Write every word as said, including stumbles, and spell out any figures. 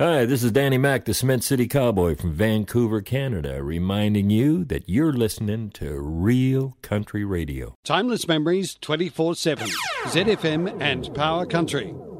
Hi, this is Danny Mac, the Cement City Cowboy from Vancouver, Canada, reminding you that you're listening to Real Country Radio. Timeless memories twenty-four seven. Z F M and Power Country.